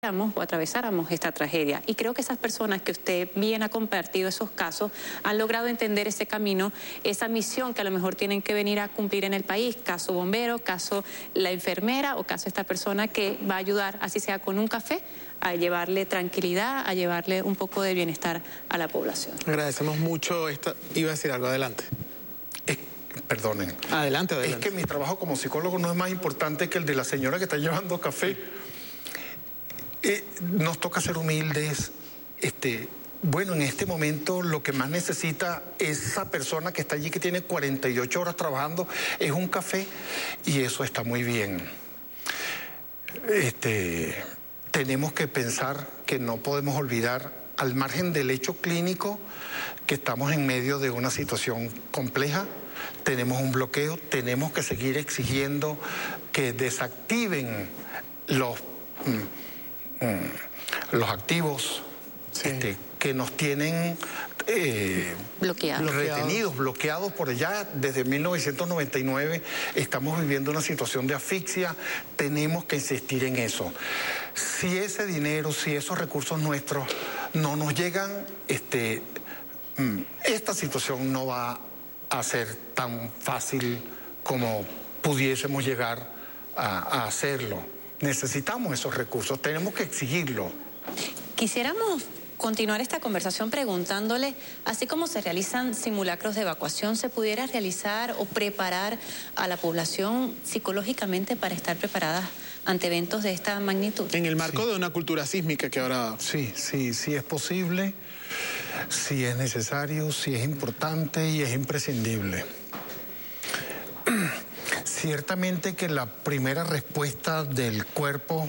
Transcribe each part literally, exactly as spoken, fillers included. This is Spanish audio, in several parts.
o atravesáramos esta tragedia. Y creo que esas personas que usted bien ha compartido esos casos han logrado entender ese camino, esa misión que a lo mejor tienen que venir a cumplir en el país, caso bombero, caso la enfermera o caso esta persona que va a ayudar, así sea con un café, a llevarle tranquilidad, a llevarle un poco de bienestar a la población. Agradecemos mucho esta... Iba a decir algo, adelante. Es, perdonen. Adelante, adelante. Es que mi trabajo como psicólogo no es más importante que el de la señora que está llevando café. Eh, nos toca ser humildes. Este, bueno, en este momento lo que más necesita esa persona que está allí, que tiene cuarenta y ocho horas trabajando, es un café, y eso está muy bien. Este, tenemos que pensar que no podemos olvidar, al margen del hecho clínico, que estamos en medio de una situación compleja. Tenemos un bloqueo, tenemos que seguir exigiendo que desactiven los... Mm, los activos sí. este, que nos tienen eh, bloqueados. retenidos, bloqueados por allá desde mil novecientos noventa y nueve. Estamos viviendo una situación de asfixia, tenemos que insistir en eso. Si ese dinero, si esos recursos nuestros no nos llegan, este, esta situación no va a ser tan fácil como pudiésemos llegar a, a hacerlo. Necesitamos esos recursos, tenemos que exigirlo. Quisiéramos continuar esta conversación preguntándole, así como se realizan simulacros de evacuación, ¿se pudiera realizar o preparar a la población psicológicamente para estar preparadas ante eventos de esta magnitud? En el marco sí. de una cultura sísmica que ahora... Sí, sí, sí es posible, sí es necesario, sí es importante y es imprescindible. Ciertamente que la primera respuesta del cuerpo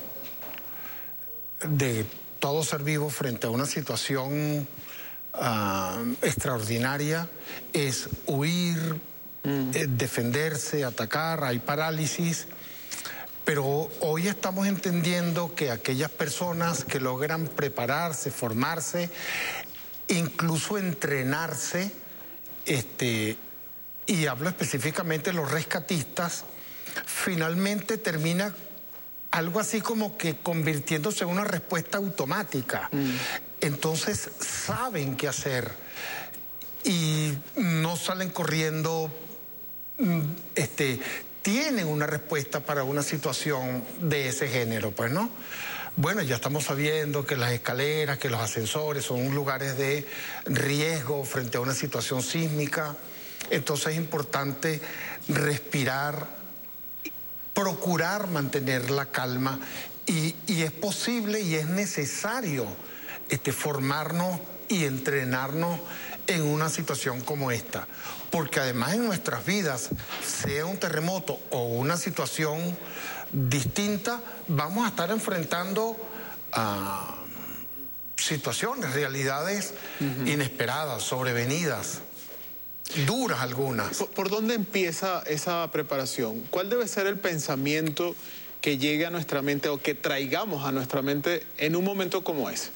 de todo ser vivo frente a una situación uh, extraordinaria es huir, mm. eh, defenderse, atacar, hay parálisis, pero hoy estamos entendiendo que aquellas personas que logran prepararse, formarse, incluso entrenarse, este... y hablo específicamente de los rescatistas, finalmente termina algo así como que convirtiéndose en una respuesta automática. Mm. Entonces saben qué hacer y no salen corriendo, este, tienen una respuesta para una situación de ese género, pues, ¿no? Bueno, ya estamos sabiendo que las escaleras, que los ascensores son lugares de riesgo frente a una situación sísmica. Entonces es importante respirar, procurar mantener la calma y, y es posible y es necesario este, formarnos y entrenarnos en una situación como esta. Porque además en nuestras vidas, sea un terremoto o una situación distinta, vamos a estar enfrentando a situaciones, realidades uh-huh. inesperadas, sobrevenidas. Duras algunas. ¿Por, ¿Por dónde empieza esa preparación? ¿Cuál debe ser el pensamiento que llegue a nuestra mente o que traigamos a nuestra mente en un momento como ese?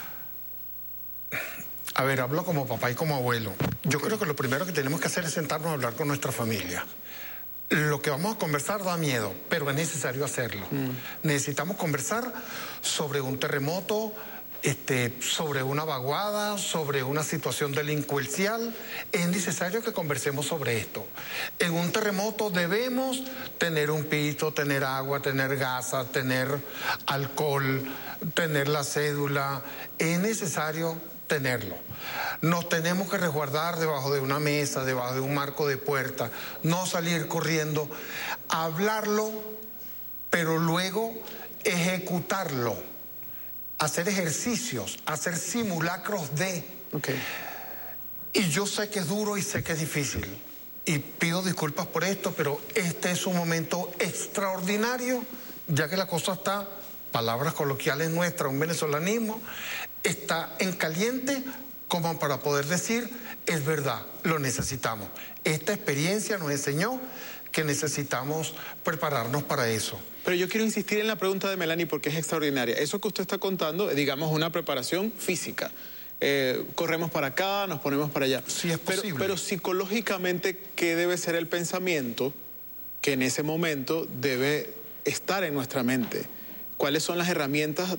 A ver, hablo como papá y como abuelo. Yo okay. creo que lo primero que tenemos que hacer es sentarnos a hablar con nuestra familia. Lo que vamos a conversar da miedo, pero es necesario hacerlo. Mm. Necesitamos conversar sobre un terremoto, Este, sobre una vaguada, sobre una situación delincuencial. Es necesario que conversemos sobre esto. En un terremoto debemos tener un pito, tener agua, tener gasa, tener alcohol, tener la cédula. Es necesario tenerlo. Nos tenemos que resguardar debajo de una mesa, debajo de un marco de puerta, no salir corriendo, hablarlo, pero luego ejecutarlo. Hacer ejercicios, hacer simulacros de... Okay. Y yo sé que es duro y sé que es difícil. Y pido disculpas por esto, pero este es un momento extraordinario, ya que la cosa está, palabras coloquiales nuestras, un venezolanismo, está en caliente como para poder decir, es verdad, lo necesitamos. Esta experiencia nos enseñó que necesitamos prepararnos para eso. Pero yo quiero insistir en la pregunta de Melanie porque es extraordinaria. Eso que usted está contando, digamos, una preparación física. Eh, corremos para acá, nos ponemos para allá. Sí, es posible. Pero, pero psicológicamente, ¿qué debe ser el pensamiento que en ese momento debe estar en nuestra mente? ¿Cuáles son las herramientas